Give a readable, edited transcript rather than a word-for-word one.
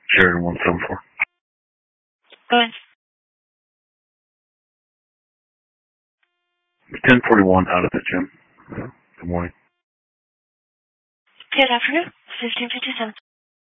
Sheridan 174. Go ahead. 1041 out of the gym. Good morning. Good afternoon. 1557.